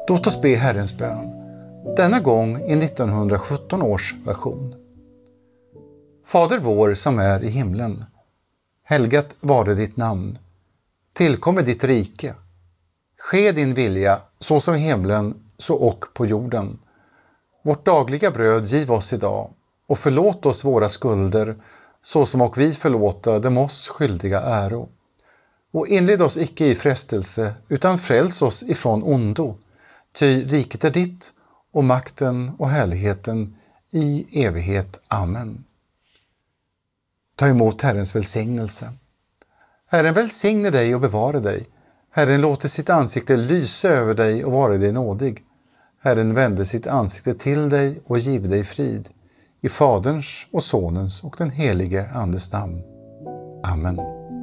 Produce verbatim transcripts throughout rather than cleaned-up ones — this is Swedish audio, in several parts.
Låt oss be Herrens bön, denna gång i nittonhundrasjutton års version. Fader vår som är i himlen, helgat vare ditt namn. Tillkommer ditt rike. Ske din vilja så som i himlen så och på jorden. Vårt dagliga bröd giv oss idag och förlåt oss våra skulder så som och vi förlåta dem oss skyldiga äro. Och inled oss icke i frestelse utan fräls oss ifrån ondo. Ty riket är ditt och makten och härligheten i evighet. Amen. Ta emot Herrens välsignelse. Herren välsigne dig och bevara dig. Herren låter sitt ansikte lysa över dig och vara dig nådig. Herren vände sitt ansikte till dig och giv dig frid. I Faderns och Sonens och den helige Andes namn. Amen.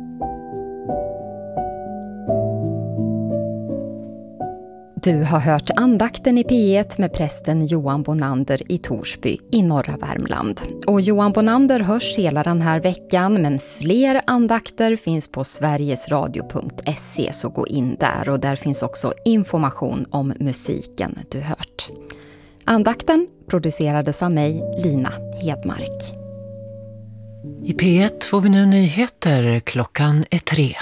Du har hört andakten i P ett med prästen Johan Bonander i Torsby i norra Värmland. Och Johan Bonander hörs hela den här veckan, men fler andakter finns på sverigesradio punkt se, så gå in där, och där finns också information om musiken du hört. Andakten producerades av mig, Lina Hedmark. I P ett får vi nu nyheter. Klockan är tre.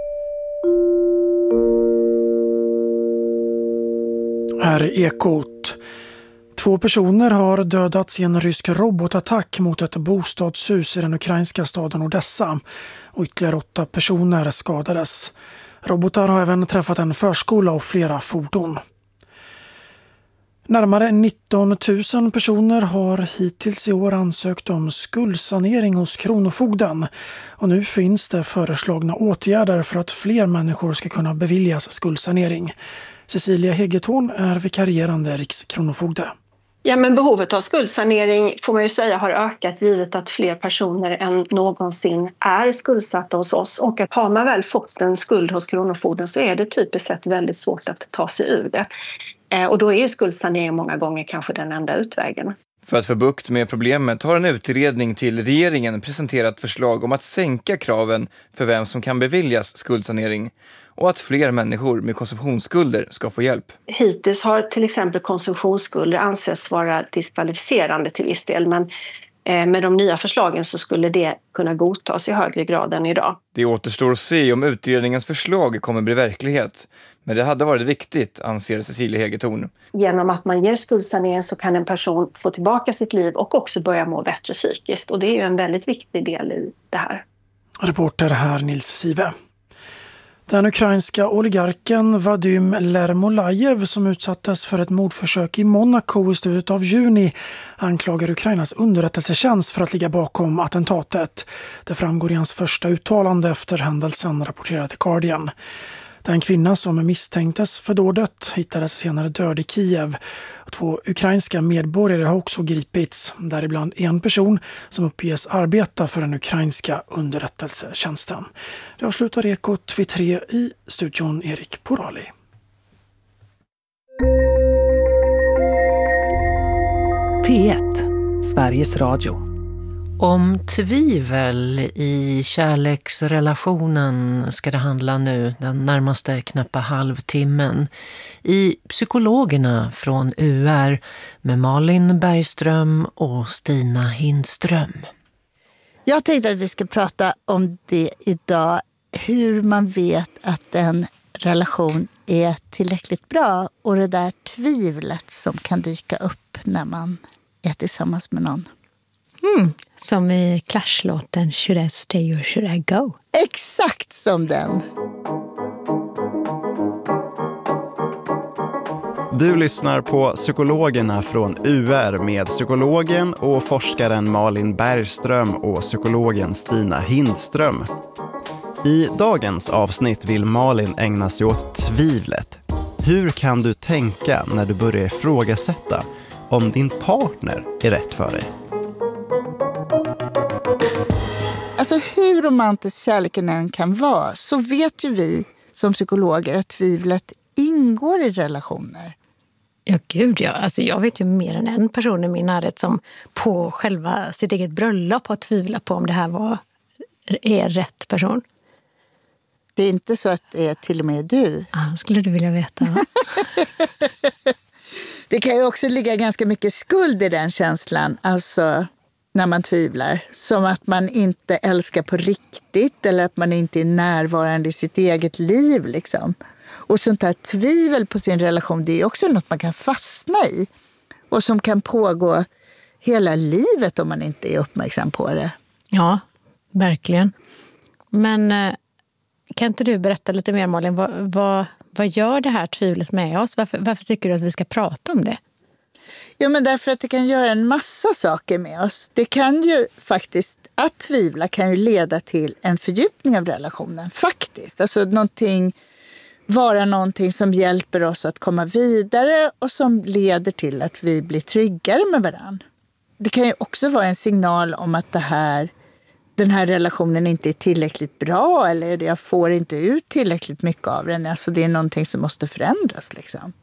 Här är Ekot. Två personer har dödats i en rysk robotattack mot ett bostadshus i den ukrainska staden Odessa, och ytterligare åtta personer skadades. Robotar har även träffat en förskola och flera fordon. Närmare nitton tusen personer har hittills i år ansökt om skuldsanering hos Kronofogden, och nu finns det föreslagna åtgärder för att fler människor ska kunna beviljas skuldsanering. Cecilia Hegetorn är vikarierande rikskronofogde. Ja, men behovet av skuldsanering får man ju säga har ökat, givet att fler personer än någonsin är skuldsatta hos oss. Och att har man väl fått en skuld hos Kronofogden så är det typiskt sett väldigt svårt att ta sig ur det. Och då är ju skuldsanering många gånger kanske den enda utvägen. För att få bukt med problemet har en utredning till regeringen presenterat förslag om att sänka kraven för vem som kan beviljas skuldsanering och att fler människor med konsumtionsskulder ska få hjälp. Hittills har till exempel konsumtionsskulder ansetts vara diskvalificerande till viss del, men med de nya förslagen så skulle det kunna godtas i högre grad än idag. Det återstår att se om utredningens förslag kommer bli verklighet. Men det hade varit viktigt, anser Cecilia Hegetorn. Genom att man ger skuldsanering så kan en person få tillbaka sitt liv och också börja må bättre psykiskt. Och det är ju en väldigt viktig del i det här. Reporter här Nils Sive. Den ukrainska oligarken Vadim Lermolajev, som utsattes för ett mordförsök i Monaco i slutet av juni, anklagar Ukrainas underrättelsetjänst för att ligga bakom attentatet. Det framgår i hans första uttalande efter händelsen, rapporterade The Guardian. Den kvinna som misstänktes för dådet hittades senare död i Kiev. Två ukrainska medborgare har också gripits, däribland en person som uppges arbeta för den ukrainska underrättelsetjänsten. Det avslutar Ekot vid tre, i studion Erik Porali. P ett, Sveriges Radio. Om tvivel i kärleksrelationen ska det handla nu den närmaste knappa halvtimmen i Psykologerna från U R med Malin Bergström och Stina Hindström. Jag tänkte att vi ska prata om det idag, hur man vet att en relation är tillräckligt bra och det där tvivlet som kan dyka upp när man är tillsammans med någon. Mm, som i Clash-låten Should I Stay or Should I Go? Exakt som den. Du lyssnar på Psykologerna från U R med psykologen och forskaren Malin Bergström och psykologen Stina Hindström. I dagens avsnitt vill Malin ägna sig åt tvivlet. Hur kan du tänka när du börjar ifrågasätta om din partner är rätt för dig? Alltså hur romantisk kärleken än kan vara, så vet ju vi som psykologer att tvivlet ingår i relationer. Ja, gud ja. Alltså, jag vet ju mer än en person i min närhet som på själva sitt eget bröllop har tvivlat på om det här var är rätt person. Det är inte så att det är till och med du. Ah, skulle du vilja veta? Det kan ju också ligga ganska mycket skuld i den känslan, alltså när man tvivlar. Som att man inte älskar på riktigt eller att man inte är närvarande i sitt eget liv. Liksom. Och sånt här tvivel på sin relation, det är också något man kan fastna i. Och som kan pågå hela livet om man inte är uppmärksam på det. Ja, verkligen. Men kan inte du berätta lite mer, Malin? Vad, vad, vad gör det här tvivlet med oss? Varför, varför tycker du att vi ska prata om det? Jo, men därför att det kan göra en massa saker med oss. Det kan ju faktiskt, att tvivla kan ju leda till en fördjupning av relationen. Faktiskt. Alltså någonting, vara någonting som hjälper oss att komma vidare och som leder till att vi blir tryggare med varandra. Det kan ju också vara en signal om att det här, den här relationen inte är tillräckligt bra eller jag får inte ut tillräckligt mycket av den. Alltså det är någonting som måste förändras liksom.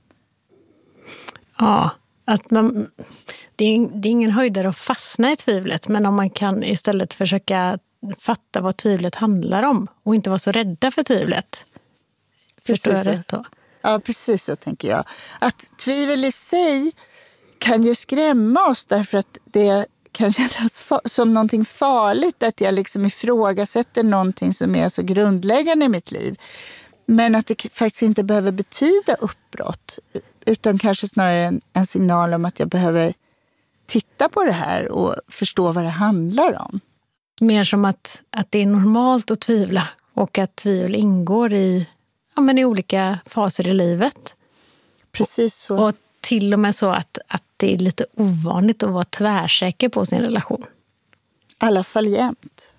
Ja, att man, det, är, det är ingen höjdare att fastna i tvivlet, men om man kan istället försöka fatta vad tvivlet handlar om och inte vara så rädda för tvivlet. Förstår jag rätt då? Ja, precis så tänker jag. Att tvivel i sig kan ju skrämma oss därför att det kan kännas fa- som någonting farligt att jag liksom ifrågasätter någonting som är så grundläggande i mitt liv. Men att det faktiskt inte behöver betyda uppbrott utan kanske snarare en, en signal om att jag behöver titta på det här och förstå vad det handlar om. Mer som att, att det är normalt att tvivla och att tvivel ingår i, ja, men i olika faser i livet. Precis så. Och, och till och med så att, att det är lite ovanligt att vara tvärsäker på sin relation. I alla fall jämt.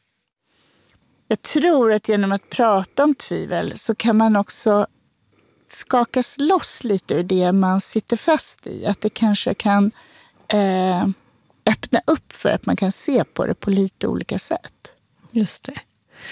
Jag tror att genom att prata om tvivel så kan man också skakas loss lite ur det man sitter fast i. Att det kanske kan eh, öppna upp för att man kan se på det på lite olika sätt. Just det.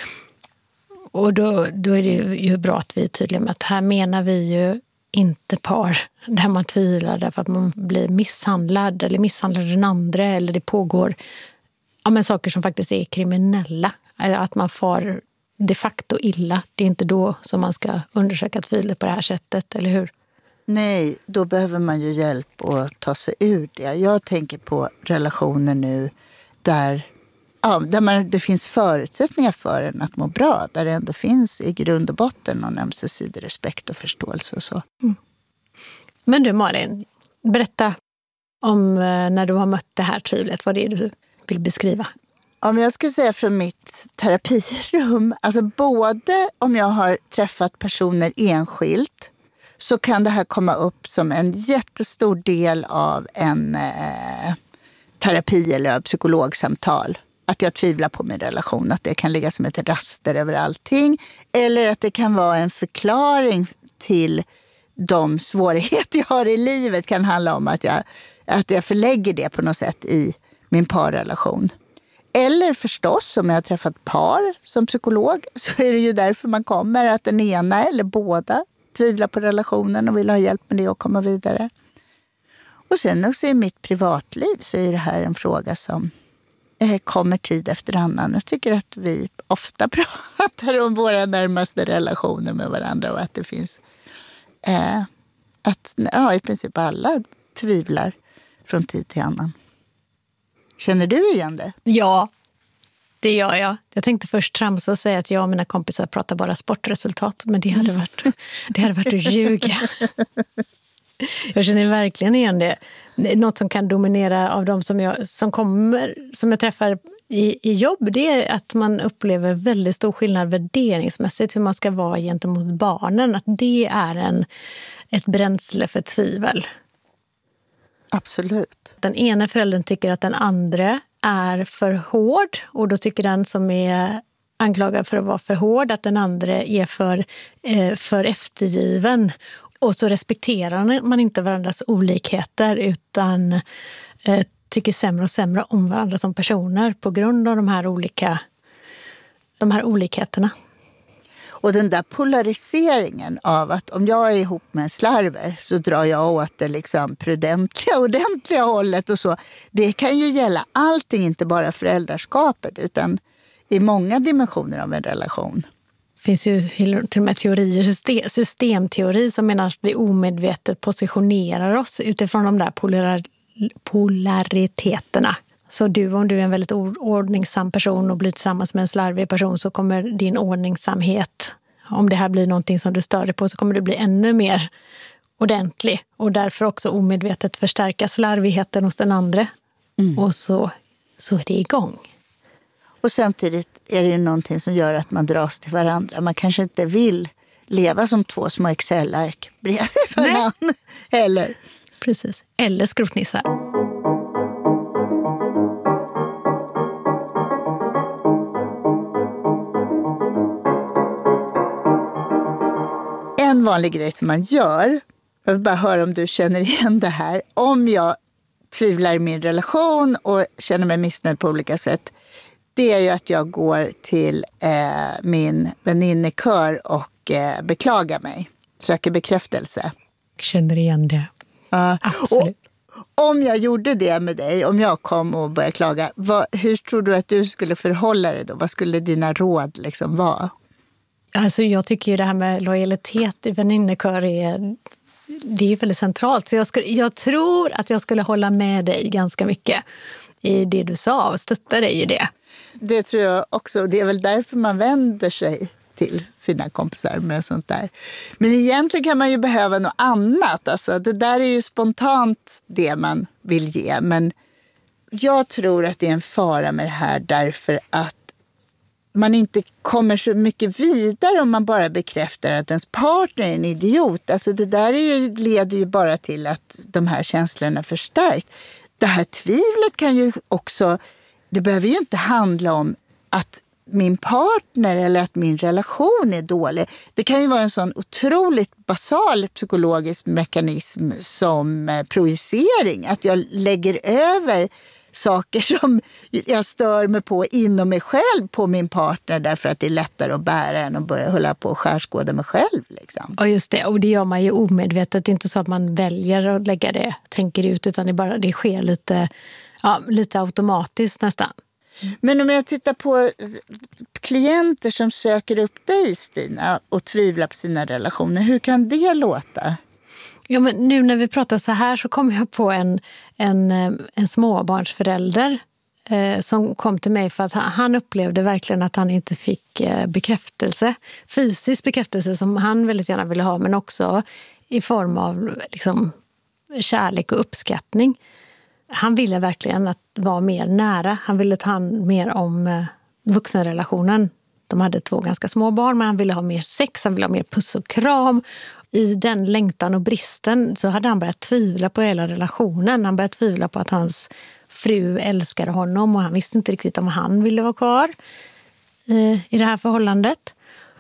Och då, då är det ju bra att vi är tydliga med att här menar vi ju inte par där man tvivlar därför att man blir misshandlad eller misshandlar den andra eller det pågår ja, men saker som faktiskt är kriminella. Eller att man får de facto illa. Det är inte då som man ska undersöka tvivlet på det här sättet, eller hur? Nej, då behöver man ju hjälp att ta sig ur det. Jag tänker på relationer nu där, ja, där man, det finns förutsättningar för en att må bra. Där det ändå finns i grund och botten någon ömsesidig respekt och förståelse och så. Mm. Men du Malin, berätta om när du har mött det här tvivlet. Vad det är du vill beskriva? Om jag skulle säga från mitt terapirum, alltså både om jag har träffat personer enskilt så kan det här komma upp som en jättestor del av en eh, terapi eller psykologsamtal. Att jag tvivlar på min relation, att det kan ligga som ett raster över allting. Eller att det kan vara en förklaring till de svårigheter jag har i livet. Kan handla om att jag, att jag förlägger det på något sätt i min parrelation. Eller förstås, om jag har träffat par som psykolog så är det ju därför man kommer att den ena eller båda tvivlar på relationen och vill ha hjälp med det och komma vidare. Och sen också i mitt privatliv så är det här en fråga som eh, kommer tid efter annan. Jag tycker att vi ofta pratar om våra närmaste relationer med varandra och att det finns eh, att ja, i princip alla tvivlar från tid till annan. Känner du igen det? Ja, det gör jag. Jag tänkte först tramsa och säga att jag och mina kompisar pratar bara sportresultat. Men det hade varit, det hade varit att ljuga. Jag känner verkligen igen det. Något som kan dominera av de som jag, som kommer, som jag träffar i, i jobb, det är att man upplever väldigt stor skillnad värderingsmässigt hur man ska vara gentemot barnen. Att det är en, ett bränsle för tvivel. Absolut. Den ena föräldern tycker att den andra är för hård och då tycker den som är anklagad för att vara för hård att den andra är för, eh, för eftergiven. Och så respekterar man inte varandras olikheter utan eh, tycker sämre och sämre om varandra som personer på grund av de här olika de här olikheterna. Och den där polariseringen av att om jag är ihop med en slarver så drar jag åt det liksom prudentliga, ordentliga hållet och så. Det kan ju gälla allting, inte bara föräldraskapet utan i många dimensioner av en relation. finns ju till och med teorier, systemteori som menar att vi omedvetet positionerar oss utifrån de där polar, polariteterna. Så du, om du är en väldigt ordningsam person och blir tillsammans med en slarvig person, så kommer din ordningsamhet, om det här blir någonting som du stör dig på, så kommer du bli ännu mer ordentlig. Och därför också omedvetet förstärka slarvigheten hos den andra. Mm. Och så, så är det igång. Och samtidigt är det ju någonting som gör att man dras till varandra. Man kanske inte vill leva som två små Excel-ark bredvid varandra. Eller? Precis. Eller skrotnissar. En vanlig grej som man gör, jag vill bara höra om du känner igen det här. Om jag tvivlar i min relation och känner mig missnöjd på olika sätt, det är ju att jag går till eh, min väninnekör och eh, beklagar mig. Söker bekräftelse. Jag känner igen det. Uh, Absolut. Och om jag gjorde det med dig, om jag kom och började klaga, vad, hur tror du att du skulle förhålla dig då? Vad skulle dina råd liksom vara? Alltså jag tycker ju det här med lojalitet i väninnekör är, det är väldigt centralt. Så jag, skulle, jag tror att jag skulle hålla med dig ganska mycket i det du sa och stötta dig i det. Det tror jag också. Det är väl därför man vänder sig till sina kompisar med sånt där. Men egentligen kan man ju behöva något annat. Alltså, det där är ju spontant det man vill ge. Men jag tror att det är en fara med det här därför att man inte kommer så mycket vidare om man bara bekräftar att ens partner är en idiot. Alltså det där är ju, leder ju bara till att de här känslorna förstärks. Det här tvivlet kan ju också, det behöver ju inte handla om att min partner eller att min relation är dålig. Det kan ju vara en sån otroligt basal psykologisk mekanism som projicering. Att jag lägger över saker som jag stör mig på inom mig själv på min partner därför att det är lättare att bära än att börja hålla på och skärskåda mig själv. Liksom. Ja, just det. Och det gör man ju omedvetet. Det är inte så att man väljer att lägga det, tänker ut, utan det, bara, det sker lite, ja, lite automatiskt nästan. Men om jag tittar på klienter som söker upp dig, Stina, och tvivlar på sina relationer, hur kan det låta? Ja, men nu när vi pratar så här så kom jag på en, en, en småbarnsförälder eh, som kom till mig för att han, han upplevde verkligen att han inte fick eh, bekräftelse. Fysisk bekräftelse som han väldigt gärna ville ha, men också i form av liksom, kärlek och uppskattning. Han ville verkligen att vara mer nära. Han ville ta hand mer om eh, vuxenrelationen. De hade två ganska små barn, men han ville ha mer sex, han ville ha mer puss och kram. I den längtan och bristen så hade han börjat tvivla på hela relationen. Han började tvivla på att hans fru älskade honom och han visste inte riktigt om han ville vara kvar i, i det här förhållandet.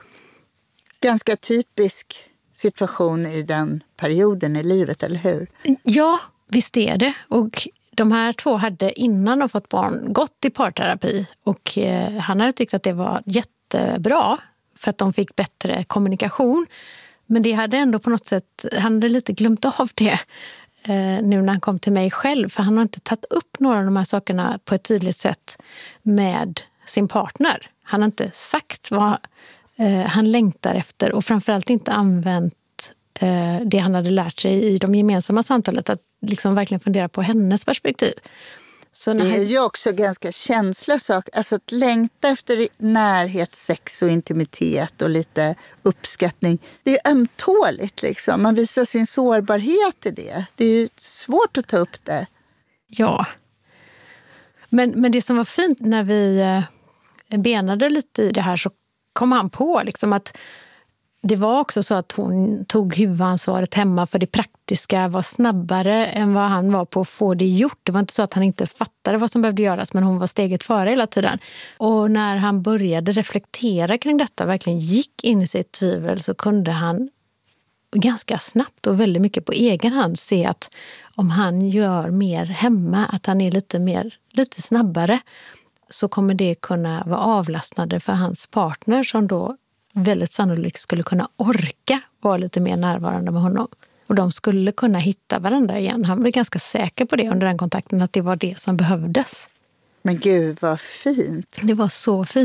Ganska typisk situation i den perioden i livet, eller hur? Ja, visst är det. Och de här två hade innan de fått barn gått i parterapi och eh, han hade tyckt att det var jättebra för att de fick bättre kommunikation. Men det hade ändå på något sätt, han hade lite glömt av det eh, nu när han kom till mig själv. För han har inte tagit upp några av de här sakerna på ett tydligt sätt med sin partner. Han har inte sagt vad eh, han längtar efter och framförallt inte använt eh, det han hade lärt sig i de gemensamma samtalet. Att liksom verkligen fundera på hennes perspektiv. Så när det är han... ju också ganska känsliga saker. Alltså att längta efter närhet, sex och intimitet och lite uppskattning. Det är ömtåligt liksom. Man visar sin sårbarhet i det. Det är ju svårt att ta upp det. Ja. Men, men det som var fint när vi benade lite i det här så kom han på liksom att det var också så att hon tog huvudansvaret hemma för det praktiska, var snabbare än vad han var på att få det gjort. Det var inte så att han inte fattade vad som behövde göras, men hon var steget före hela tiden. Och när han började reflektera kring detta, verkligen gick in i sitt tvivel, så kunde han ganska snabbt och väldigt mycket på egen hand se att om han gör mer hemma, att han är lite, mer, lite snabbare, så kommer det kunna vara avlastande för hans partner som då väldigt sannolikt skulle kunna orka vara lite mer närvarande med honom. Och de skulle kunna hitta varandra igen. Han var ganska säker på det under den kontakten, att det var det som behövdes. Men gud, vad fint. Det var så fint.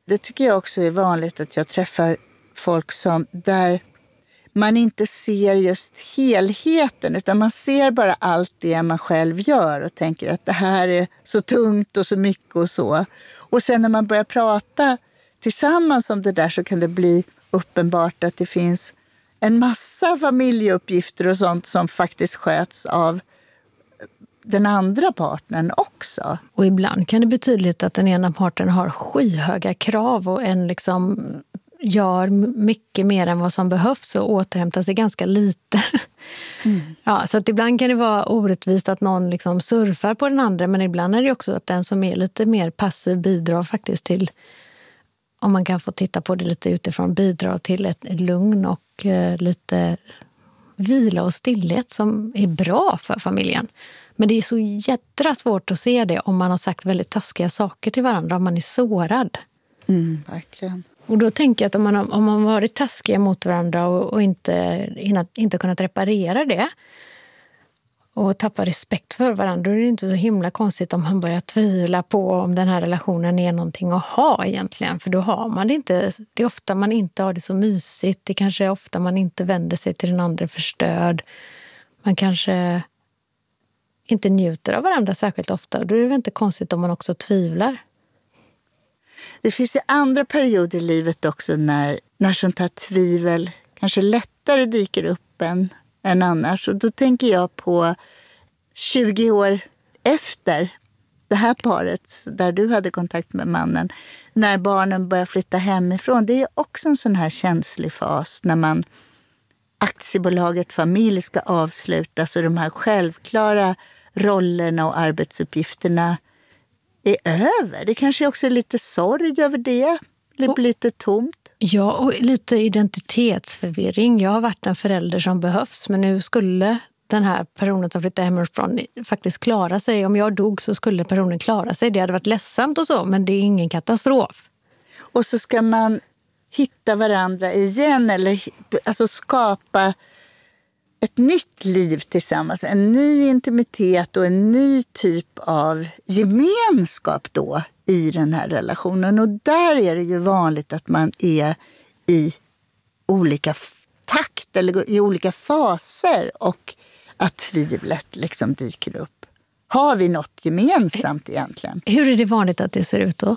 Det tycker jag också är vanligt att jag träffar folk som där man inte ser just helheten utan man ser bara allt det man själv gör och tänker att det här är så tungt och så mycket och så. Och sen när man börjar prata tillsammans om det där så kan det bli uppenbart att det finns en massa familjeuppgifter och sånt som faktiskt sköts av den andra partnern också. Och ibland kan det bli tydligt att den ena parten har skyhöga krav och en liksom gör mycket mer än vad som behövs och återhämtar sig ganska lite. Mm. Ja, så att ibland kan det vara orättvist att någon liksom surfar på den andra, men ibland är det också att den som är lite mer passiv bidrar faktiskt till, om man kan få titta på det lite utifrån, bidrar till ett, ett lugn och eh, lite vila och stillhet som är bra för familjen. Men det är så jädra svårt att se det om man har sagt väldigt taskiga saker till varandra, om man är sårad. Mm, verkligen. Och då tänker jag att om man, om man varit taskiga mot varandra och, och inte, inte kunnat reparera det och tappa respekt för varandra, då är det inte så himla konstigt om man börjar tvivla på om den här relationen är någonting att ha egentligen. För då har man det inte. Det är ofta man inte har det så mysigt. Det kanske är ofta man inte vänder sig till den andra för stöd. Man kanske inte njuter av varandra särskilt ofta. Då är det inte konstigt om man också tvivlar. Det finns ju andra perioder i livet också när, när sånt här tvivel kanske lättare dyker upp än, än annars. Och då tänker jag på tjugo år efter det här paret där du hade kontakt med mannen. När barnen börjar flytta hemifrån. Det är också en sån här känslig fas när man aktiebolaget familj ska avslutas och de här självklara rollerna och arbetsuppgifterna är över. Det kanske också är lite sorg över det. Lite, lite tomt. Ja, och lite identitetsförvirring. Jag har varit en förälder som behövs, men nu skulle den här personen som flyttar hemifrån faktiskt klara sig. Om jag dog så skulle personen klara sig. Det hade varit ledsamt och så, men det är ingen katastrof. Och så ska man hitta varandra igen eller alltså skapa ett nytt liv tillsammans, en ny intimitet och en ny typ av gemenskap då i den här relationen. Och där är det ju vanligt att man är i olika takt eller i olika faser och att tvivlet liksom dyker upp. Har vi något gemensamt egentligen? Hur är det vanligt att det ser ut då?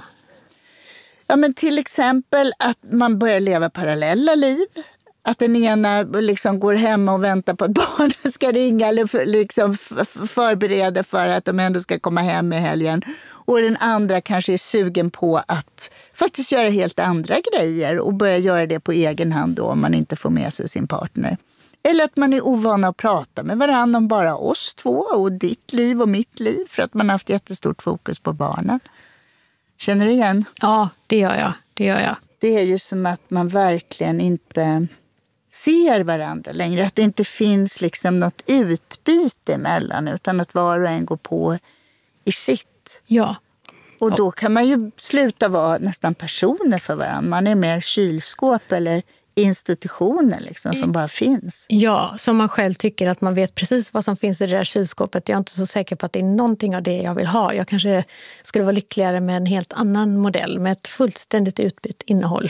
Ja, men till exempel att man börjar leva parallella liv. Att den ena liksom går hem och väntar på att barnen ska ringa eller för, liksom förbereda för att de ändå ska komma hem i helgen. Och den andra kanske är sugen på att faktiskt göra helt andra grejer och börja göra det på egen hand då om man inte får med sig sin partner. Eller att man är ovan att prata med varandra om bara oss två och ditt liv och mitt liv för att man har haft jättestort fokus på barnen. Känner du igen? Ja, det gör jag. Det gör jag. Det är ju som att man verkligen inte ser varandra längre. Att det inte finns liksom något utbyte emellan utan att var och en går på i sitt. Ja. Och då kan man ju sluta vara nästan personer för varandra. Man är mer kylskåp eller institutioner liksom som bara finns. Ja, som man själv tycker att man vet precis vad som finns i det där kylskåpet. Jag är inte så säker på att det är någonting av det jag vill ha. Jag kanske skulle vara lyckligare med en helt annan modell med ett fullständigt utbytt innehåll.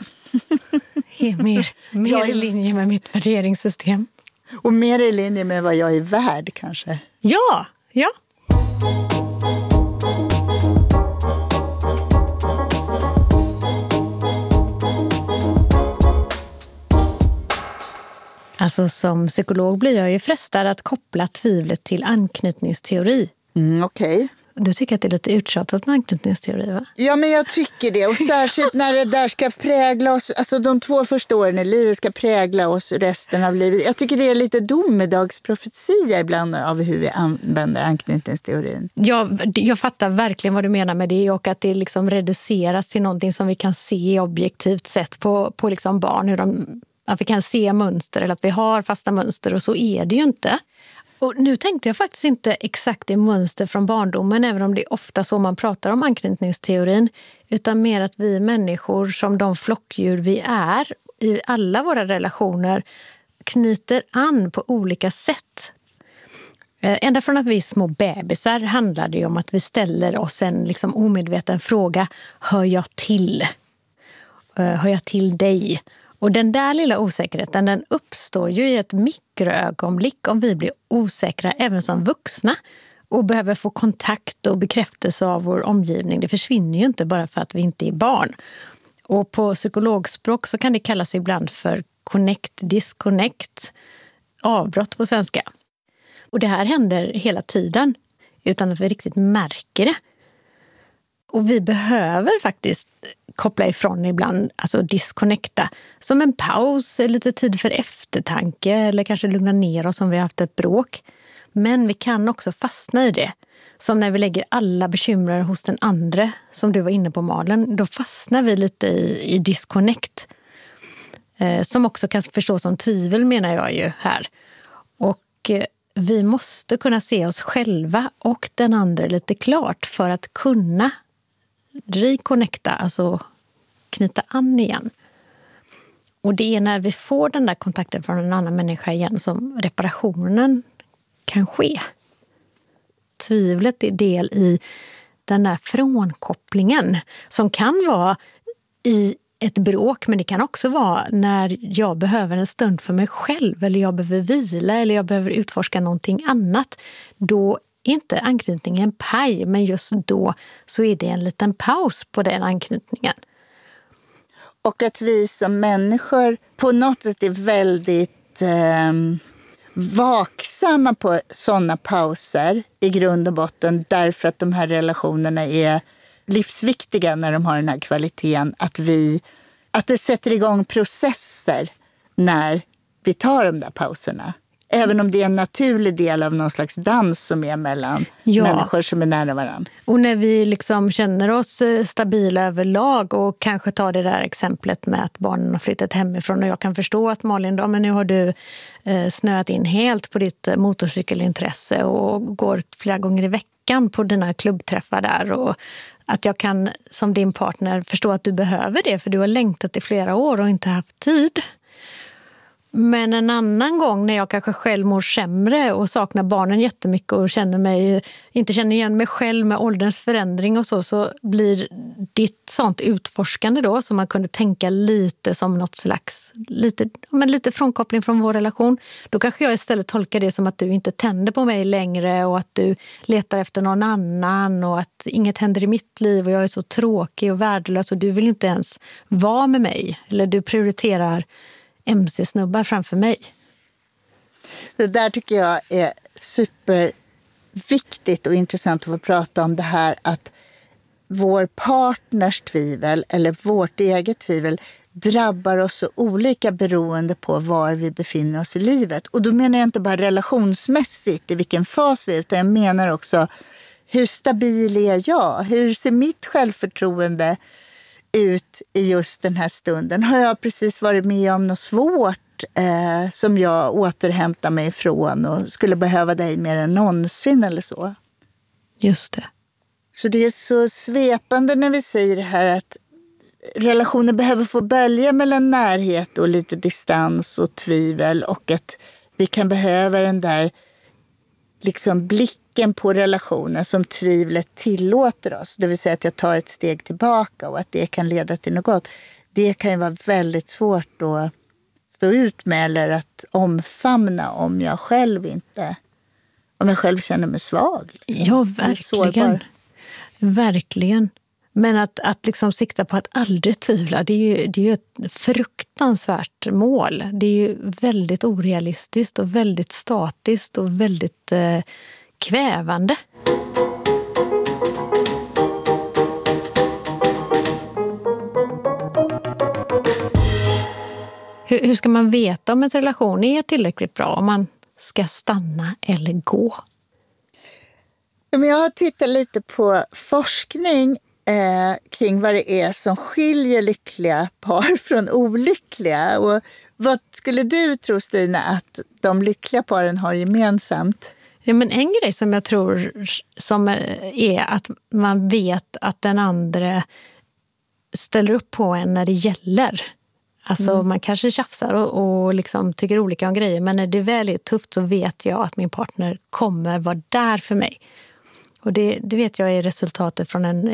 mer mer är... i linje med mitt värderingssystem. Och mer i linje med vad jag är värd kanske. Ja, ja. Alltså som psykolog blir jag ju frestad att koppla tvivlet till anknytningsteori. Mm, okej. Okay. Du tycker att det är lite uttjatat med anknytningsteori, va? Ja, men jag tycker det. Och särskilt när det där ska prägla oss, alltså de två första åren i livet ska prägla oss resten av livet. Jag tycker det är lite domedagsprofetia ibland av hur vi använder anknytningsteorin. Ja, jag fattar verkligen vad du menar med det och att det liksom reduceras till någonting som vi kan se objektivt sett på, på liksom barn, hur de... Att vi kan se mönster eller att vi har fasta mönster och så är det ju inte. Och nu tänkte jag faktiskt inte exakt det mönster från barndomen även om det är ofta så man pratar om anknytningsteorin utan mer att vi människor som de flockdjur vi är i alla våra relationer knyter an på olika sätt. Ända från att vi är små bebisar handlar det om att vi ställer oss en liksom omedveten fråga, hör jag till? hör jag till dig? Och den där lilla osäkerheten, den uppstår ju i ett mikroögonblick om vi blir osäkra även som vuxna och behöver få kontakt och bekräftelse av vår omgivning. Det försvinner ju inte bara för att vi inte är barn. Och på psykologspråk så kan det kallas ibland för connect, disconnect, avbrott på svenska. Och det här händer hela tiden utan att vi riktigt märker det. Och vi behöver faktiskt koppla ifrån ibland, alltså disconnecta. Som en paus, lite tid för eftertanke eller kanske lugna ner oss om vi har haft ett bråk. Men vi kan också fastna i det. Som när vi lägger alla bekymmer hos den andra, som du var inne på Malin. Då fastnar vi lite i, i disconnect. Eh, som också kan förstås som tvivel menar jag ju här. Och eh, vi måste kunna se oss själva och den andra lite klart för att kunna reconnecta, alltså knyta an igen. Och det är när vi får den där kontakten från en annan människa igen som reparationen kan ske. Tvivlet är del i den där frånkopplingen som kan vara i ett bråk, men det kan också vara när jag behöver en stund för mig själv eller jag behöver vila eller jag behöver utforska någonting annat. Då är inte anknytningen paj, men just då så är det en liten paus på den anknytningen. Och att vi som människor på något sätt är väldigt eh, vaksamma på sådana pauser i grund och botten, därför att de här relationerna är livsviktiga när de har den här kvaliteten. Att, vi, att det sätter igång processer när vi tar de där pauserna. Även om det är en naturlig del av någon slags dans som är mellan ja. människor som är nära varandra. Och när vi liksom känner oss stabila överlag och kanske tar det där exemplet med att barnen har flyttat hemifrån och jag kan förstå att Malin, då, men nu har du eh, snöat in helt på ditt motorcykelintresse och går flera gånger i veckan på dina klubbträffar där och att jag kan som din partner förstå att du behöver det för du har längtat i flera år och inte haft tid. Men en annan gång när jag kanske själv mår sämre och saknar barnen jättemycket och känner mig, inte känner igen mig själv med ålderns förändring och så, så blir ditt sånt utforskande då som man kunde tänka lite som något slags, lite, men lite frånkoppling från vår relation. Då kanske jag istället tolkar det som att du inte tänder på mig längre och att du letar efter någon annan och att inget händer i mitt liv och jag är så tråkig och värdelös och du vill inte ens vara med mig. Eller du prioriterar M C-snubbar framför mig. Det där tycker jag är superviktigt och intressant att få prata om det här att vår partners tvivel eller vårt eget tvivel drabbar oss så olika beroende på var vi befinner oss i livet. Och då menar jag inte bara relationsmässigt i vilken fas vi är, utan jag menar också hur stabil är jag? Hur ser mitt självförtroende ut i just den här stunden? Har jag precis varit med om något svårt eh, som jag återhämtar mig ifrån och skulle behöva dig mer än någonsin eller så? Just det. Så det är så svepande när vi säger det här att relationer behöver få bölja mellan närhet och lite distans och tvivel och att vi kan behöva den där liksom blicken på relationen som tvivlet tillåter oss. Det vill säga att jag tar ett steg tillbaka och att det kan leda till något gott. Det kan ju vara väldigt svårt att stå ut med eller att omfamna om jag själv inte, om jag själv känner mig svag. Liksom. Ja, verkligen. Verkligen. Men att, att liksom sikta på att aldrig tvivla, det är ju, det är ju ett fruktansvärt mål. Det är ju väldigt orealistiskt och väldigt statiskt och väldigt eh, kvävande. Hur, hur ska man veta om en relation är tillräckligt bra, om man ska stanna eller gå? Jag har tittat lite på forskning Eh, kring vad det är som skiljer lyckliga par från olyckliga. Och vad skulle du tro, Stina, att de lyckliga paren har gemensamt? Ja, men en grej som jag tror som är att man vet att den andra ställer upp på en när det gäller. Alltså mm. man kanske tjafsar och, och liksom tycker olika om grejer, men när det väl är tufft så vet jag att min partner kommer vara där för mig. Och det, det vet jag är resultatet från en, en jätte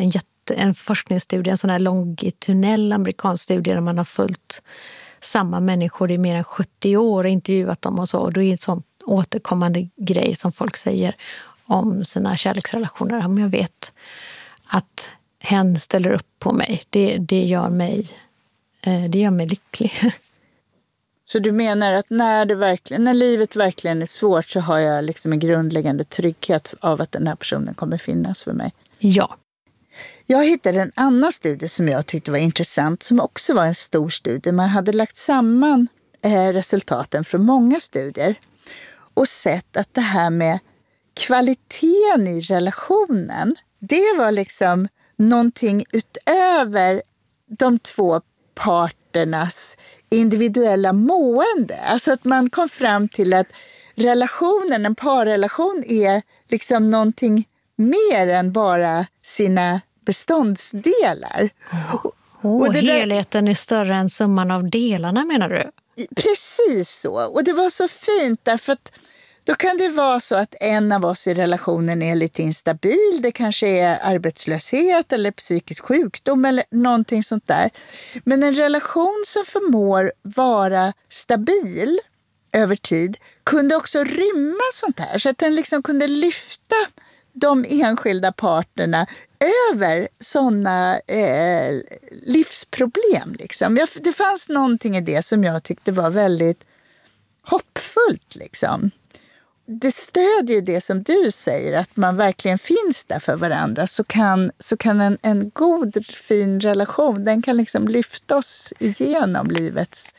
ett, en forskningsstudie, en sån här longitudinell amerikansk studie där man har följt samma människor i mer än sjuttio år och intervjuat dem och så. Och då är det en sån återkommande grej som folk säger om sina kärleksrelationer. Om jag vet att hen ställer upp på mig, det, det, gör, mig, det gör mig lycklig. Så du menar att när, det verkligen, när livet verkligen är svårt så har jag liksom en grundläggande trygghet av att den här personen kommer finnas för mig? Ja. Jag hittade en annan studie som jag tyckte var intressant, som också var en stor studie. Man hade lagt samman eh, resultaten från många studier och sett att det här med kvaliteten i relationen, det var liksom någonting utöver de två parternas individuella mående. Alltså att man kom fram till att relationen, en parrelation, är liksom någonting mer än bara sina beståndsdelar. Oh, och det helheten där är större än summan av delarna, menar du? Precis så. Och det var så fint därför att då kan det vara så att en av oss i relationen är lite instabil. Det kanske är arbetslöshet eller psykisk sjukdom eller någonting sånt där. Men en relation som förmår vara stabil över tid kunde också rymma sånt här. Så att den liksom kunde lyfta de enskilda parterna över sådana eh, livsproblem. Liksom. Jag, det fanns någonting i det som jag tyckte var väldigt hoppfullt. Liksom. Det stödjer det som du säger, att man verkligen finns där för varandra. Så kan, så kan en, en god, fin relation, den kan liksom lyfta oss igenom livets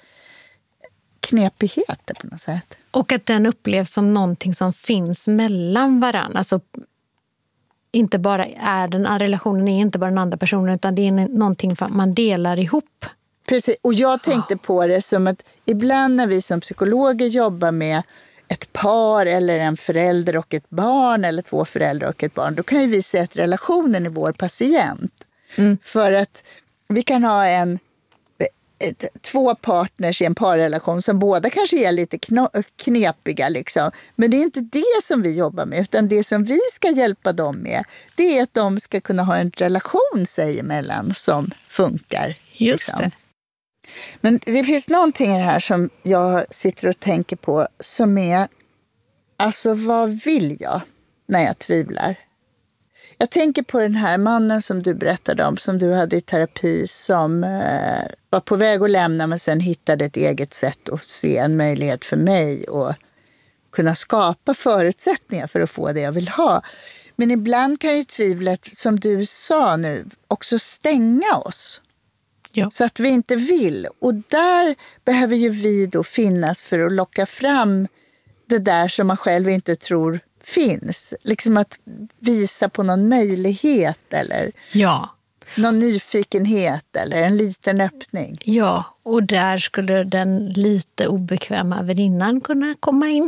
knepigheter på något sätt. Och att den upplevs som någonting som finns mellan varandra. Alltså inte bara är den relationen är inte bara den andra personen, utan det är någonting man delar ihop. Precis, och jag tänkte på det som att ibland när vi som psykologer jobbar med ett par eller en förälder och ett barn eller två föräldrar och ett barn, då kan ju vi se att relationen är vår patient. Mm. För att vi kan ha en ett, två partners i en parrelation som båda kanske är lite knepiga liksom. Men det är inte det som vi jobbar med, utan det som vi ska hjälpa dem med, det är att de ska kunna ha en relation sig emellan som funkar. Just liksom. det. Men det finns någonting här som jag sitter och tänker på som är, alltså vad vill jag när jag tvivlar? Jag tänker på den här mannen som du berättade om, som du hade i terapi, som eh, var på väg att lämna men sen hittade ett eget sätt att se en möjlighet för mig och kunna skapa förutsättningar för att få det jag vill ha. Men ibland kan ju tvivlet, som du sa nu, också stänga oss. Ja. Så att vi inte vill. Och där behöver ju vi då finnas för att locka fram det där som man själv inte tror finns. Liksom att visa på någon möjlighet eller ja. någon nyfikenhet eller en liten öppning. Ja, och där skulle den lite obekväma väninnan kunna komma in.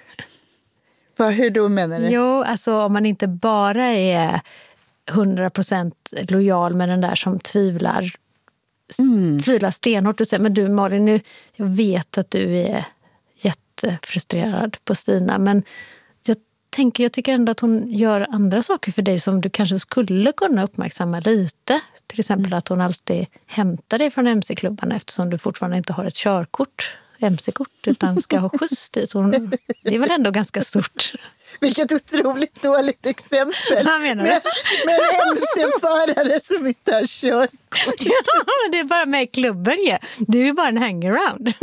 Vad, hur då menar du? Jo, alltså om man inte bara är hundra procent lojal med den där som tvivlar Mm. tvivlar stenhårt och säger, men du Malin, nu, jag vet att du är jättefrustrerad på Stina, men jag tänker, jag tycker ändå att hon gör andra saker för dig som du kanske skulle kunna uppmärksamma lite. Till exempel mm. att hon alltid hämtar dig från M C-klubbarna eftersom du fortfarande inte har ett körkort, M C-kort, utan ska ha skjuts dit. Hon, det är väl ändå ganska stort. Vilket otroligt dåligt exempel. Vad menar du? Men, men M C-förare som inte har körkort. Ja, det är bara med i klubben. Ja. Du är bara en hangaround.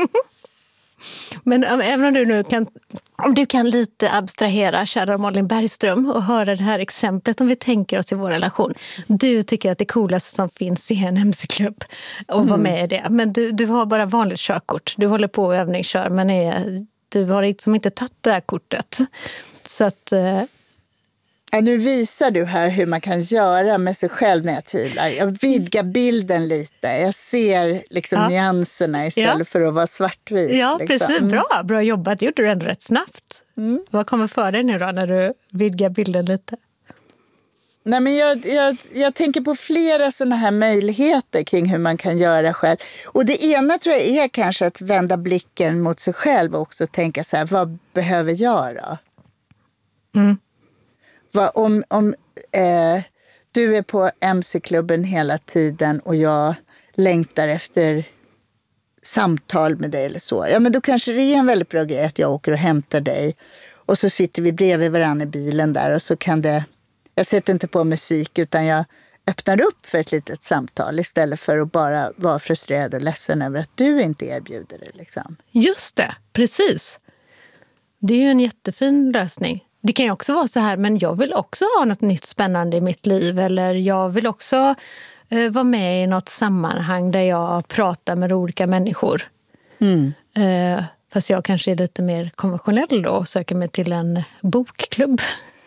Men även om du nu kan, om du kan lite abstrahera, kära Malin Bergström, och höra det här exemplet om vi tänker oss i vår relation. Du tycker att det coolaste som finns är en M C-klubb och mm. vara med i det. Men du, du har bara vanligt körkort. Du håller på och övningskör, men är, du har liksom inte tagit det här kortet. Så att... Eh... Ja, nu visar du här hur man kan göra med sig själv när jag tvivlar. Jag vidgar bilden lite. Jag ser liksom ja. nyanserna istället ja. för att vara svartvit. Ja, liksom. precis. Bra. Bra jobbat. Det gjorde du ändå rätt snabbt. Mm. Vad kommer för dig nu då när du vidgar bilden lite? Nej, men jag, jag, jag tänker på flera sådana här möjligheter kring hur man kan göra själv. Och det ena tror jag är kanske att vända blicken mot sig själv och också tänka så här, vad behöver jag då? Mm. Vad, om, om, eh, du är på M C-klubben hela tiden och jag längtar efter samtal med dig eller så. Ja, men då kanske det är en väldigt bra grej att jag åker och hämtar dig. Och så sitter vi bredvid varandra i bilen där och så kan det... Jag sätter inte på musik utan jag öppnar upp för ett litet samtal istället för att bara vara frustrerad och ledsen över att du inte erbjuder det. Liksom. Just det, precis. Det är ju en jättefin lösning. Det kan ju också vara så här, men jag vill också ha något nytt spännande i mitt liv. Eller jag vill också eh, vara med i något sammanhang där jag pratar med olika människor. Mm. Eh, fast jag kanske är lite mer konventionell då och söker mig till en bokklubb.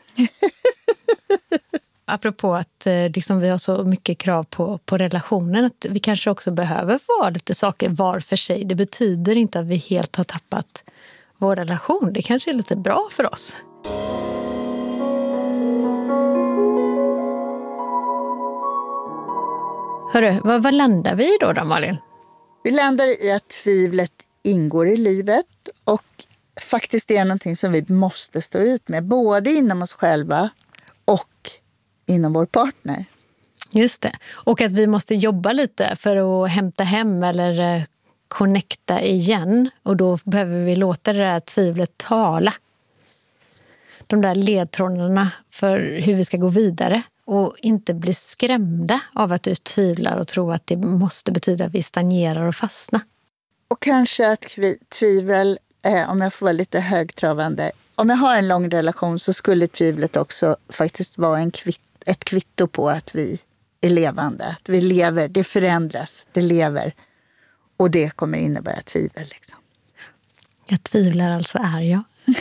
Apropå att eh, liksom vi har så mycket krav på, på relationen, att vi kanske också behöver få lite saker var för sig. Det betyder inte att vi helt har tappat vår relation. Det kanske är lite bra för oss. Hörru, vad, vad landar vi i då, då, Malin? Vi landar i att tvivlet ingår i livet och faktiskt är någonting som vi måste stå ut med. Både inom oss själva och inom vår partner. Just det. Och att vi måste jobba lite för att hämta hem eller connecta igen. Och då behöver vi låta det där tvivlet tala. De där ledtrådarna för hur vi ska gå vidare. Och inte bli skrämda av att du tvivlar och tror att det måste betyda att vi stagnerar och fastnar. Och kanske att tvivel, eh, om jag får vara lite högtravande, om jag har en lång relation så skulle tvivlet också faktiskt vara en kvitt, ett kvitto på att vi är levande. Att vi lever, det förändras, det lever. Och det kommer innebära tvivel. Liksom. Jag tvivlar alltså är jag.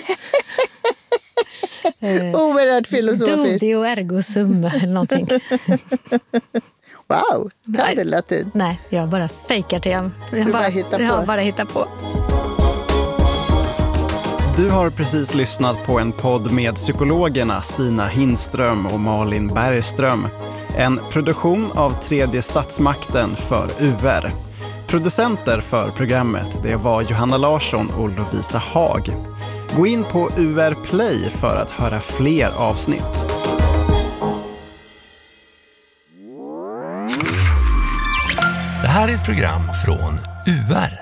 Oerhört filosofiskt. Dubio ergo sum eller någonting. Wow, kan du latin? Nej, jag bara fejkar till. Jag, jag, bara, hittar på. jag bara hittar på. Du har precis lyssnat på en podd med psykologerna Stina Hindström och Malin Bergström. En produktion av Tredje statsmakten för U R. Producenter för programmet det var Johanna Larsson och Lovisa Haag. Gå in på U R Play för att höra fler avsnitt. Det här är ett program från U R.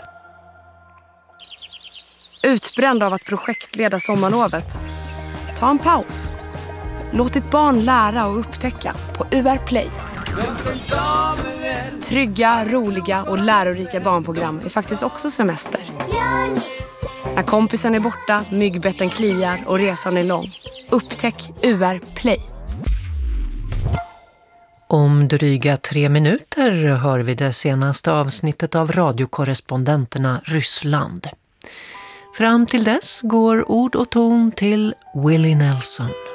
Utbränd av att projektleda sommarlovet? Ta en paus. Låt ditt barn lära och upptäcka på U R Play. Trygga, roliga och lärorika barnprogram är faktiskt också semester. När kompisen är borta, myggbetten kliar och resan är lång. Upptäck U R Play. Om dryga tre minuter hör vi det senaste avsnittet av radiokorrespondenterna Ryssland. Fram till dess går ord och ton till Willie Nelson.